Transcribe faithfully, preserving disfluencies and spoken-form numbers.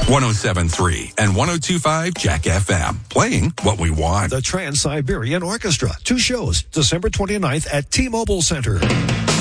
one oh seven point three and one oh two point five Jack F M. Playing what we want. The Trans-Siberian Orchestra. Two shows, December twenty-ninth at T-Mobile Center.